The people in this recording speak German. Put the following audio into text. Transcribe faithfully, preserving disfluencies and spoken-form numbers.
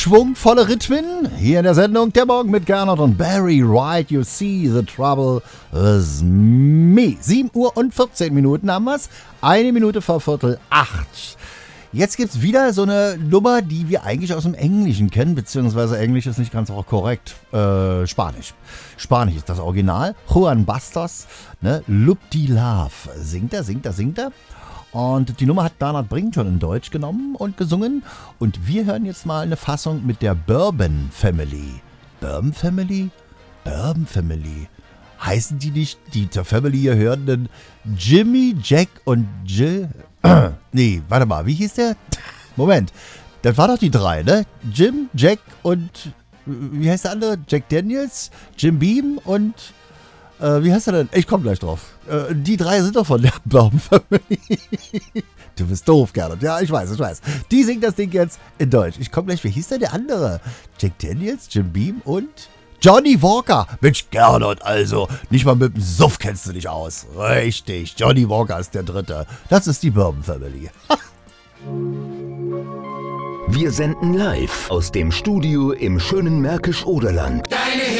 schwungvolle Rhythmen hier in der Sendung Der Morgen mit Gernot und Barry White. You see the trouble with me. sieben Uhr und vierzehn Minuten haben wir's. Eine Minute vor Viertel acht. Jetzt gibt's wieder so eine Nummer, die wir eigentlich aus dem Englischen kennen, beziehungsweise Englisch ist nicht ganz auch korrekt. Äh, Spanisch. Spanisch ist das Original. Juan Bastos, ne? Loop de Love. Singt er, singt er, singt er. Und die Nummer hat Bernhard Brink schon in Deutsch genommen und gesungen. Und wir hören jetzt mal eine Fassung mit der Bourbon Family. Bourbon Family? Bourbon Family. Heißen die nicht, die zur Family hier hörenden Jimmy, Jack und Jill? Nee, warte mal, wie hieß der? Moment, das war doch die drei, ne? Jim, Jack und, wie heißt der andere? Jack Daniels, Jim Beam und, äh, wie heißt er denn? Ich komm gleich drauf. Äh, die drei sind doch von der Bourbon Family. Du bist doof, Gernot. Ja, ich weiß, ich weiß. Die singt das Ding jetzt in Deutsch. Ich komm gleich, wie hieß denn der andere? Jack Daniels, Jim Beam und Johnny Walker. Mensch, Gernot, also. Nicht mal mit dem Suff kennst du dich aus. Richtig, Johnny Walker ist der Dritte. Das ist die Bourbon Family. Wir senden live aus dem Studio im schönen Märkisch-Oderland. Deine